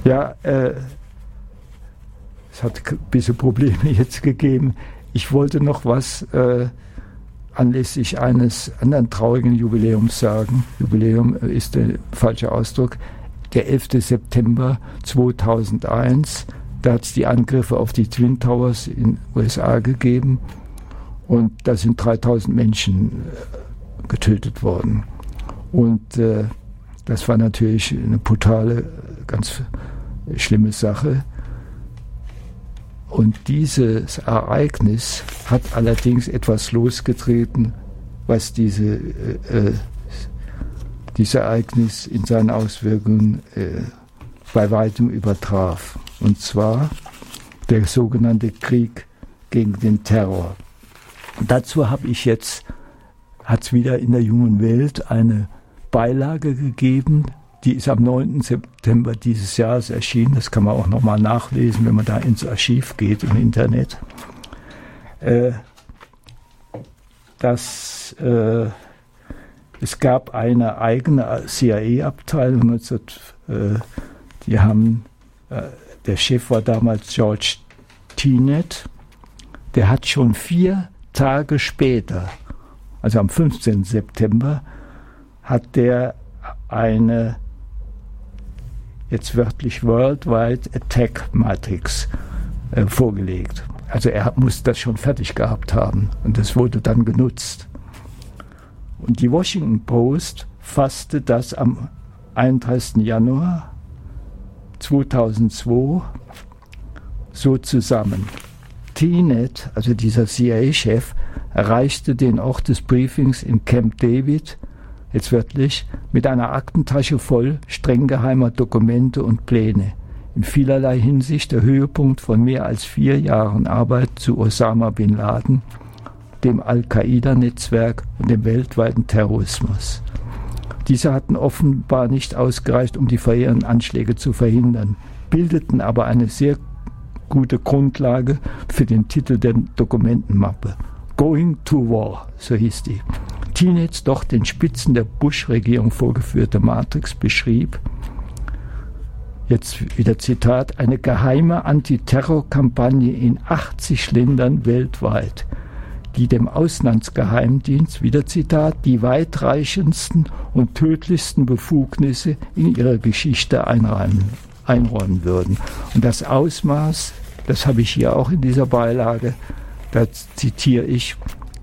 Ja, es hat ein bisschen Probleme jetzt gegeben. Ich wollte noch was anlässlich eines anderen traurigen Jubiläums sagen. Jubiläum ist der falsche Ausdruck. Der 11. September 2001, da hat es die Angriffe auf die Twin Towers in den USA gegeben und da sind 3000 Menschen getötet worden. Und das war natürlich eine brutale, ganz schlimme Sache. Und dieses Ereignis hat allerdings etwas losgetreten, was dieses Ereignis in seinen Auswirkungen bei weitem übertraf. Und zwar der sogenannte Krieg gegen den Terror. Dazu hat es wieder in der Jungen Welt eine Beilage gegeben, die ist am 9. September dieses Jahres erschienen. Das kann man auch nochmal nachlesen, wenn man da ins Archiv geht im Internet. Es gab eine eigene CIA-Abteilung. Der Chef war damals George Tenet. Der hat schon 4 Tage später, also am 15. September, hat der eine jetzt wörtlich Worldwide Attack Matrix vorgelegt. Also er muss das schon fertig gehabt haben und das wurde dann genutzt. Und die Washington Post fasste das am 31. Januar 2002 so zusammen. Tenet, also dieser CIA-Chef, erreichte den Ort des Briefings in Camp David, jetzt wörtlich, mit einer Aktentasche voll streng geheimer Dokumente und Pläne. In vielerlei Hinsicht der Höhepunkt von mehr als 4 Jahren Arbeit zu Osama bin Laden, dem Al-Qaida-Netzwerk und dem weltweiten Terrorismus. Diese hatten offenbar nicht ausgereicht, um die verheerenden Anschläge zu verhindern, bildeten aber eine sehr gute Grundlage für den Titel der Dokumentenmappe. Going to War, so hieß die. Tenets doch den Spitzen der Bush-Regierung vorgeführte Matrix beschrieb, jetzt wieder Zitat, eine geheime Antiterrorkampagne in 80 Ländern weltweit, die dem Auslandsgeheimdienst, wieder Zitat, die weitreichendsten und tödlichsten Befugnisse in ihrer Geschichte einräumen würden. Und das Ausmaß, das habe ich hier auch in dieser Beilage, da zitiere ich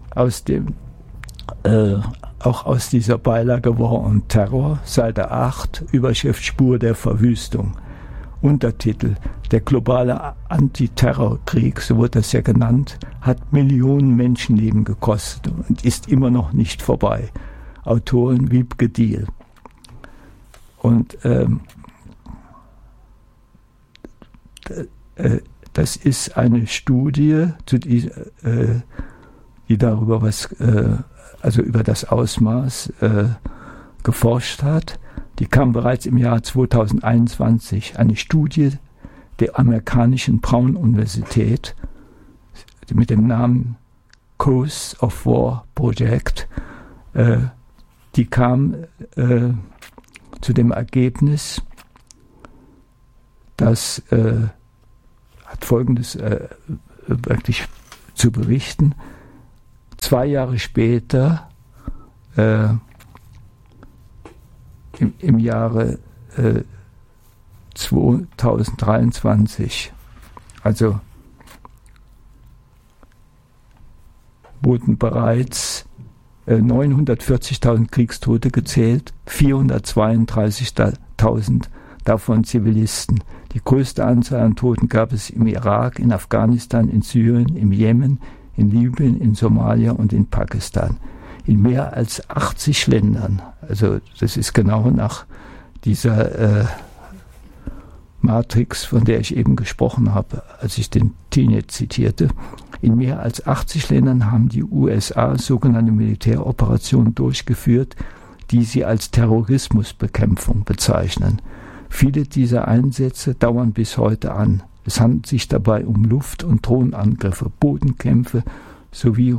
auch aus dieser Beilage War on Terror, Seite 8, Überschrift Spur der Verwüstung. Untertitel: Der globale Antiterrorkrieg, so wird das ja genannt, hat Millionen Menschenleben gekostet und ist immer noch nicht vorbei. Autorin Wiebke Diehl. Und das ist eine Studie, die darüber also über das Ausmaß geforscht hat. Die kam bereits im Jahr 2021. Eine Studie der amerikanischen Brown-Universität mit dem Namen Coast of War Project. Die kam zu dem Ergebnis, dass hat Folgendes wirklich zu berichten. 2 Jahre später, im Jahre 2023, also wurden bereits 940.000 Kriegstote gezählt, 432.000 davon Zivilisten. Die größte Anzahl an Toten gab es im Irak, in Afghanistan, in Syrien, im Jemen, in Libyen, in Somalia und in Pakistan. In mehr als 80 Ländern, also das ist genau nach dieser Matrix, von der ich eben gesprochen habe, als ich den Tenet zitierte. In mehr als 80 Ländern haben die USA sogenannte Militäroperationen durchgeführt, die sie als Terrorismusbekämpfung bezeichnen. Viele dieser Einsätze dauern bis heute an. Es handelt sich dabei um Luft- und Drohnenangriffe, Bodenkämpfe sowie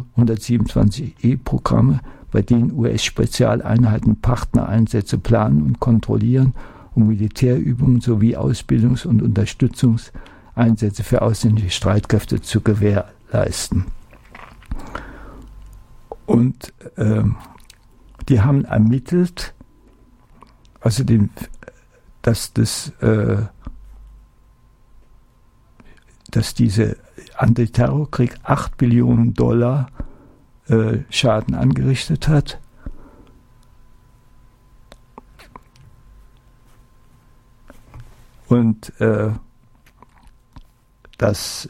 127E-Programme, bei denen US-Spezialeinheiten Partnereinsätze planen und kontrollieren um Militärübungen sowie Ausbildungs- und Unterstützungseinsätze für ausländische Streitkräfte zu gewährleisten. Und die haben ermittelt, also dass dieser Antiterrorkrieg $8 Billionen Schaden angerichtet hat. Und dass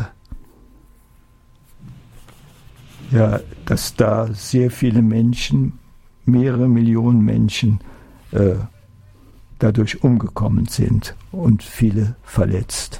da sehr viele Menschen, mehrere Millionen Menschen dadurch umgekommen sind und viele verletzt.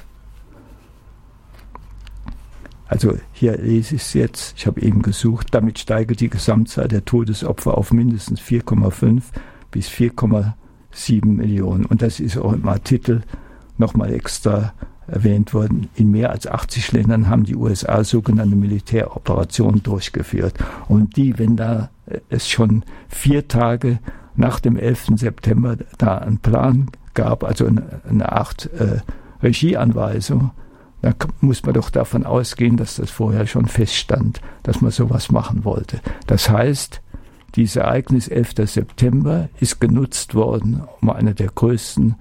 Also hier lese ich es jetzt, ich habe eben gesucht, damit steige die Gesamtzahl der Todesopfer auf mindestens 4,5 bis 4,7 Millionen. Und das ist auch im Artikel nochmal extra erwähnt worden. In mehr als 80 Ländern haben die USA sogenannte Militäroperationen durchgeführt. Und wenn da es schon 4 Tage nach dem 11. September da einen Plan gab, also eine Art Regieanweisung, da muss man doch davon ausgehen, dass das vorher schon feststand, dass man sowas machen wollte. Das heißt, dieses Ereignis 11. September ist genutzt worden, um eine der größten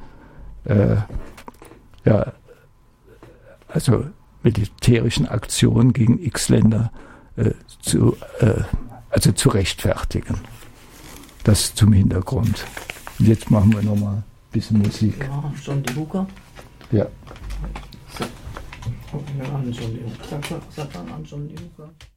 militärischen Aktionen gegen X-Länder zu rechtfertigen. Das zum Hintergrund. Und jetzt machen wir nochmal ein bisschen Musik. Ja, John D. Hooker. Ja. Sag mal an John D. Hooker.